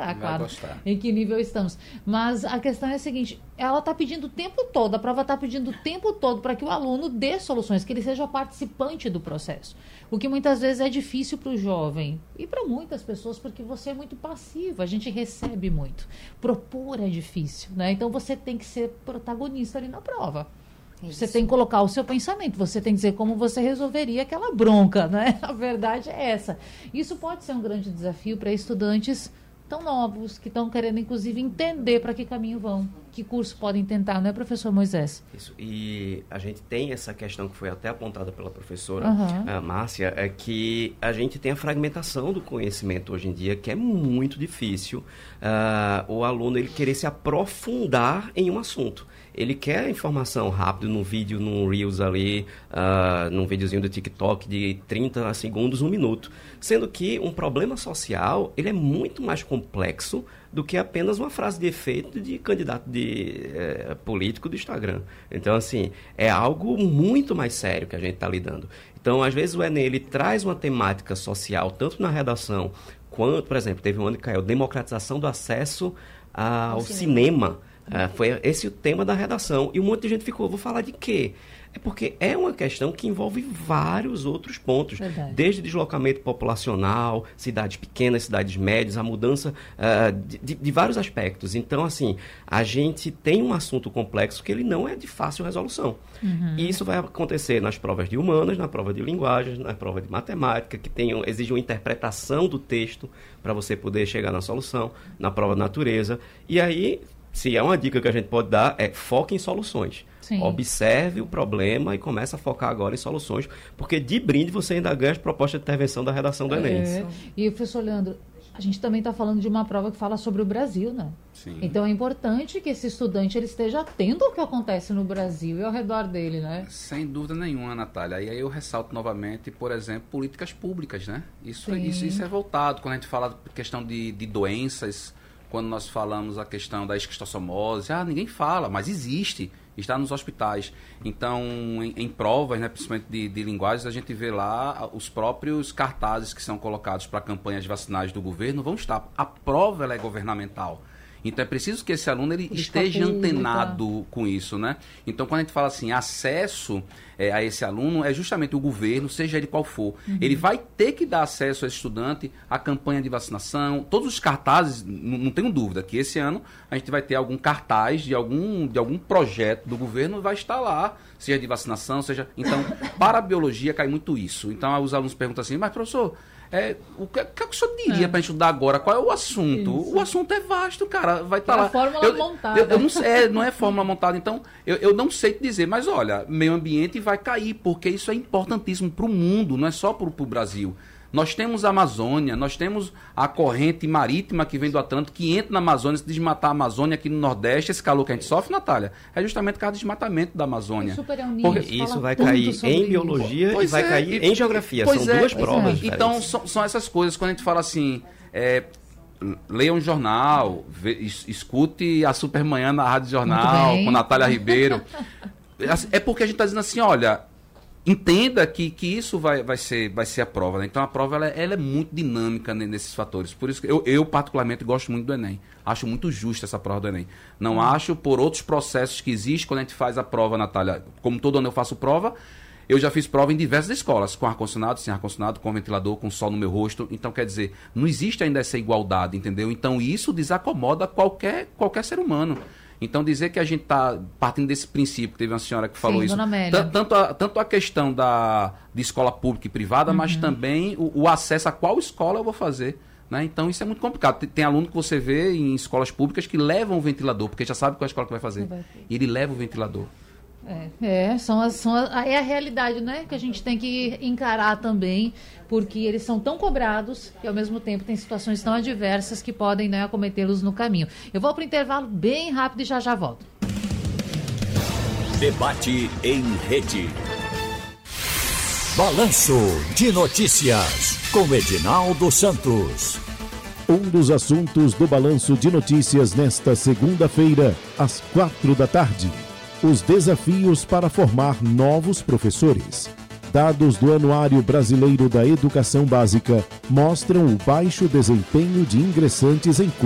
mostrar, claro, gostar. em que nível estamos. Mas a questão é a seguinte, ela está pedindo o tempo todo, a prova está pedindo o tempo todo para que o aluno dê soluções, que ele seja participante do processo. O que muitas vezes é difícil para o jovem e para muitas pessoas, porque você é muito passivo, a gente recebe muito. Propor é difícil, né? Então você tem que ser protagonista ali na prova. Isso. Você tem que colocar o seu pensamento, você tem que dizer como você resolveria aquela bronca, né? A verdade é essa. Isso pode ser um grande desafio para estudantes tão novos, que estão querendo, inclusive, entender para que caminho vão, que curso podem tentar, não é, professor Moisés? Isso, e a gente tem essa questão que foi até apontada pela professora Márcia, é que a gente tem a fragmentação do conhecimento hoje em dia, que é muito difícil o aluno ele querer se aprofundar em um assunto. Ele quer informação rápida num vídeo, num Reels ali, num videozinho do TikTok de 30 segundos, 1 minuto. Sendo que um problema social, ele é muito mais complexo do que apenas uma frase de efeito de candidato político do Instagram. Então, assim, é algo muito mais sério que a gente está lidando. Então, às vezes o Enem, ele traz uma temática social, tanto na redação, quanto, por exemplo, teve um ano que caiu democratização do acesso ao cinema. Foi esse o tema da redação. E um monte de gente ficou, vou falar de quê? É porque é uma questão que envolve vários outros pontos. Verdade. Desde deslocamento populacional, cidades pequenas, cidades médias, a mudança de vários aspectos. Então, assim, a gente tem um assunto complexo que ele não é de fácil resolução. E isso vai acontecer nas provas de humanas, na prova de linguagens, na prova de matemática, que exige uma interpretação do texto para você poder chegar na solução, na prova de natureza. E aí, se é uma dica que a gente pode dar, é foque em soluções. Sim. Observe o problema e comece a focar agora em soluções, porque de brinde você ainda ganha as propostas de intervenção da redação do Enem. E, professor Leandro, a gente também está falando de uma prova que fala sobre o Brasil, né? Sim. Então é importante que esse estudante ele esteja atento ao que acontece no Brasil e ao redor dele, né? Sem dúvida nenhuma, Natália. E aí eu ressalto novamente, por exemplo, políticas públicas, né? Isso é voltado. Quando a gente fala de questão de doenças, quando nós falamos a questão da esquistossomose, ninguém fala, mas existe, está nos hospitais. Então, em provas, né, principalmente de linguagens, a gente vê lá os próprios cartazes que são colocados para campanhas vacinais do governo vão estar. A prova ela é governamental. Então, é preciso que esse aluno ele esteja antenado com isso, né? Então, quando a gente fala assim, acesso a esse aluno, é justamente o governo, seja ele qual for. Ele vai ter que dar acesso a esse estudante à campanha de vacinação, todos os cartazes, não tenho dúvida que esse ano a gente vai ter algum cartaz de algum projeto do governo, vai estar lá, seja de vacinação, seja... Então, para a biologia cai muito isso. Então, os alunos perguntam assim, mas professor... o que o senhor diria para a gente estudar agora? Qual é o assunto? Isso. O assunto é vasto, cara. Vai estar lá. A fórmula montada. Eu não sei, não é fórmula montada. Então, eu não sei te dizer. Mas, olha, meio ambiente vai cair, porque isso é importantíssimo para o mundo, não é só para o Brasil. Nós temos a Amazônia, nós temos a corrente marítima que vem do Atlântico, que entra na Amazônia, se desmatar a Amazônia aqui no Nordeste, esse calor que a gente sofre, Natália, é justamente por causa do desmatamento da Amazônia. Porque isso vai cair em biologia e vai cair em geografia. São duas provas diferentes. Então, são essas coisas. Quando a gente fala assim, leia um jornal, escute a Supermanhã na Rádio Jornal, com Natália Ribeiro. É porque a gente está dizendo assim, olha... Entenda que isso vai ser a prova, né? Então a prova ela é muito dinâmica nesses fatores. Por isso que eu particularmente gosto muito do Enem. Acho muito justa essa prova do Enem. Não acho por outros processos que existem quando a gente faz a prova, Natália. Como todo ano eu faço prova, eu já fiz prova em diversas escolas, com ar-condicionado, sem ar-condicionado, com ventilador, com sol no meu rosto. Então, quer dizer, não existe ainda essa igualdade, entendeu? Então isso desacomoda qualquer ser humano. Então, dizer que a gente está partindo desse princípio, teve uma senhora que falou isso, tanto a questão de escola pública e privada, mas também o acesso a qual escola eu vou fazer. Né? Então, isso é muito complicado. Tem aluno que você vê em escolas públicas que levam o ventilador, porque já sabe qual é a escola que vai fazer. E ele leva o ventilador. É a realidade, né? Que a gente tem que encarar também, porque eles são tão cobrados e, ao mesmo tempo, tem situações tão adversas que podem, né, acometê-los no caminho. Eu vou para o intervalo bem rápido e já volto. Debate em rede. Balanço de Notícias, com Edinaldo Santos. Um dos assuntos do Balanço de Notícias nesta segunda-feira, às 4h, os desafios para formar novos professores. Dados do Anuário Brasileiro da Educação Básica mostram o baixo desempenho de ingressantes em